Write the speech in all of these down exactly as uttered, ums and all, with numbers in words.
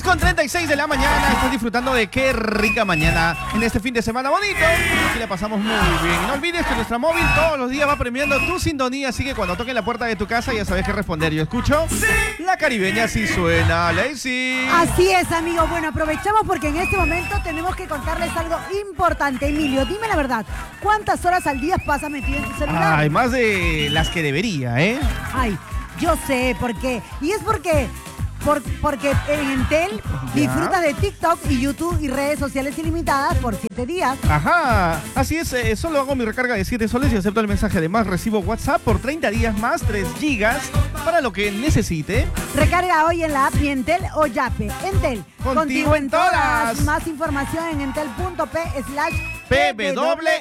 con treinta y seis de la mañana. Estás disfrutando de qué rica mañana en este fin de semana bonito. Aquí la pasamos muy bien. No olvides que nuestra móvil todos los días va premiando tu sintonía. Así que cuando toquen la puerta de tu casa ya sabes qué responder. Yo escucho La Caribeña sí suena. Lazy. Así es, amigo. Bueno, aprovechamos porque en este momento tenemos que contarles algo importante. Emilio, dime la verdad. ¿Cuántas horas al día pasas metido en tu celular? Ay, más de las que debería, ¿eh? Ay, yo sé por qué. Y es porque... Por, porque en Entel disfrutas de TikTok y YouTube y redes sociales ilimitadas por siete días. Ajá, así es, eh, solo hago mi recarga de siete soles y acepto el mensaje. Además recibo WhatsApp por treinta días más, tres gigas para lo que necesite. Recarga hoy en la app Mi Entel o Yape. Entel, contigo, contigo en todas. Más información en entel.p slash pwe.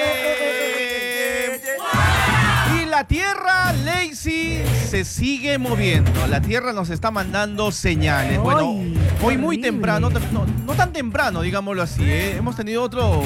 Y la Tierra, Lazy, se sigue moviendo. La Tierra nos está mandando señales. Bueno, Uy, hoy muy horrible. temprano, no, no tan temprano, digámoslo así, ¿eh? Hemos tenido otro,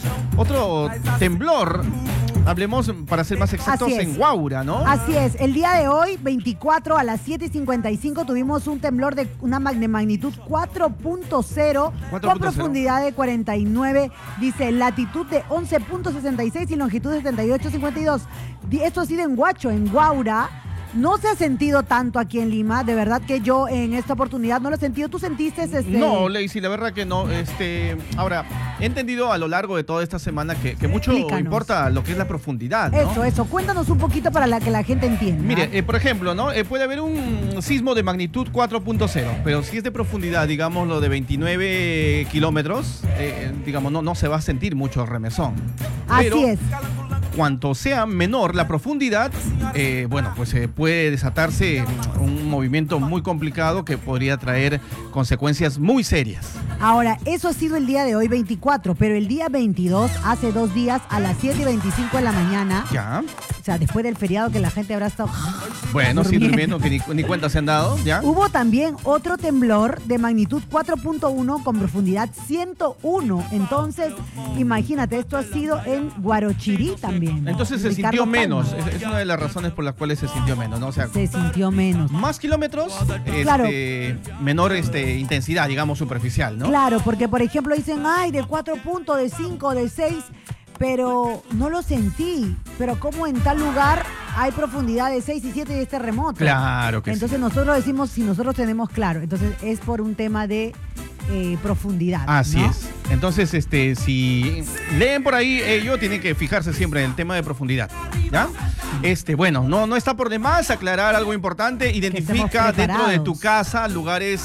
otro temblor. Hablemos, para ser más exactos, Así es. en Guaura, ¿no? Así es, el día de hoy, veinticuatro a las siete y cincuenta y cinco, tuvimos un temblor de una mag- de magnitud cuatro punto cero cuatro con punto cero. profundidad de cuarenta y nueve, dice latitud de once punto sesenta y seis y longitud de setenta y ocho punto cincuenta y dos. Di- Esto ha sido en Huacho, en Guaura. No se ha sentido tanto aquí en Lima, de verdad que yo en esta oportunidad no lo he sentido. ¿Tú sentiste este? No, Lazy, la verdad que no. Este, ahora, he entendido a lo largo de toda esta semana que, que mucho Explícanos. importa lo que es la profundidad, ¿no? Eso, eso. Cuéntanos un poquito para la que la gente entienda. Mire, eh, por ejemplo, ¿no? Eh, puede haber un sismo de magnitud cuatro punto cero, pero si es de profundidad, digamos, lo de veintinueve kilómetros, eh, digamos, no, no se va a sentir mucho remesón. Así Pero, es. cuanto sea menor la profundidad, eh, bueno, pues eh, puede desatarse un movimiento muy complicado que podría traer consecuencias muy serias. Ahora, eso ha sido el día de hoy veinticuatro, pero el día veintidós, hace dos días, a las siete y veinticinco de la mañana, ¿Ya? o sea, después del feriado que la gente habrá estado... Bueno, sí, durmiendo. durmiendo, que ni, ni cuenta se han dado, ¿ya? Hubo también otro temblor de magnitud cuatro punto uno con profundidad ciento uno. Entonces, imagínate, esto ha sido en Guarochirí también. Entonces se Ricardo sintió menos, Palma. es, es una de las razones por las cuales se sintió menos, ¿no? O sea, Se sintió menos. más kilómetros, Claro. este, menor este, intensidad, digamos, superficial, ¿no? Claro, porque por ejemplo dicen, ay, de cuatro puntos, de cinco, de seis, pero no lo sentí. Pero como en tal lugar hay profundidad de seis y siete y es terremoto. Claro que Entonces sí. nosotros decimos, si nosotros tenemos claro, entonces es por un tema de eh, profundidad. Así ¿no? es. Entonces, este, si leen por ahí ello, tienen que fijarse siempre en el tema de profundidad, ¿ya? Este, bueno, no, no está por demás aclarar algo importante. Identifica estemos dentro de tu preparados. casa lugares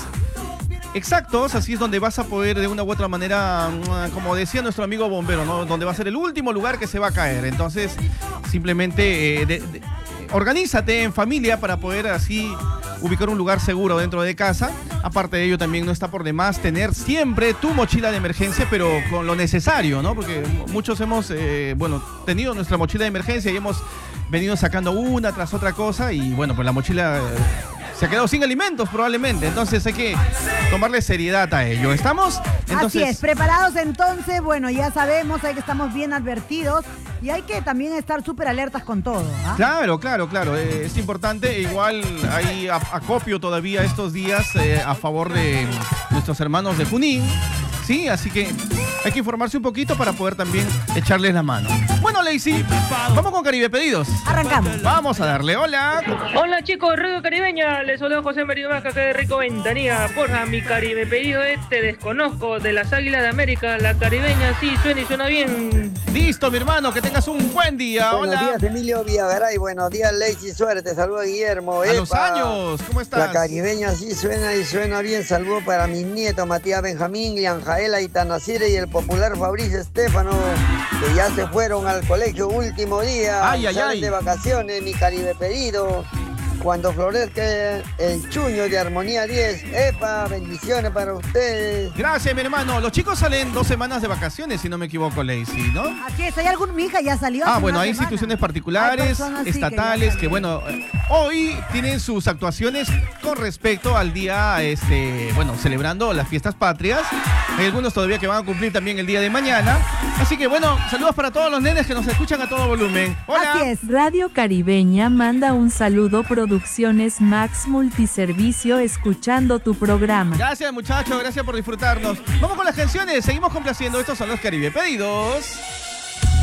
exactos, así es donde vas a poder de una u otra manera, mm, como decía nuestro amigo bombero, ¿no? Donde va a ser el último lugar que se va a caer. Entonces, simplemente eh, de- de- organízate en familia para poder así ubicar un lugar seguro dentro de casa. Aparte de ello, también no está por demás tener siempre tu mochila de emergencia, pero con lo necesario, ¿no? Porque muchos hemos, eh, bueno, tenido nuestra mochila de emergencia y hemos venido sacando una tras otra cosa y, bueno, pues la mochila eh, se ha quedado sin alimentos probablemente. Entonces hay que tomarle seriedad a ello. ¿Estamos? Entonces, Así es, preparados entonces, bueno, ya sabemos, hay que estamos bien advertidos y hay que también estar súper alertas con todo. ¿ah? Claro, claro, claro. eh, es importante. Igual hay a- acopio todavía estos días eh, a favor de nuestros hermanos de Junín. Sí, así que hay que informarse un poquito para poder también echarles la mano. Bueno, Lazy, vamos con Caribe Pedidos. Arrancamos. Vamos a darle hola. Hola chicos, Radio Caribeña, les saludo José María Vaca, que de Rico Ventanilla. Porfa, mi Caribe pedido es Te Desconozco, de las Águilas de América. La caribeña sí suena y suena bien. Listo, mi hermano, que tengas un buen día. Buenos Hola. días, Emilio Villagaray. Buenos días, Lacey Suárez. Te saluda Guillermo. A los Epa. años, ¿cómo La estás? caribeña sí suena y suena bien. Saludo para mis nietos, Matías Benjamín, Lianjaela Itanacire y el popular Fabricio Estefano, que ya se fueron al colegio último día. Ay, ay, Salen ay. de vacaciones, mi Caribe pedido. Cuando florezca el chuño de Armonía diez. Epa, bendiciones para ustedes. Gracias, mi hermano. Los chicos salen dos semanas de vacaciones, si no me equivoco, Lazy, ¿no? Así es, hay algún, mi hija ya salió. Ah, hace bueno, una hay semana. instituciones Hay particulares, personas, sí, que ya estatales, que, salieron. bueno, eh, hoy tienen sus actuaciones con respecto al día, este, bueno, celebrando las fiestas patrias. Hay algunos todavía que van a cumplir también el día de mañana. Así que bueno, saludos para todos los nenes que nos escuchan a todo volumen. Hola. Así es. Radio Caribeña manda un saludo, Producciones Max Multiservicio, escuchando tu programa. Gracias muchachos, gracias por disfrutarnos. Vamos con las canciones, seguimos complaciendo. Estos son los Caribe Pedidos.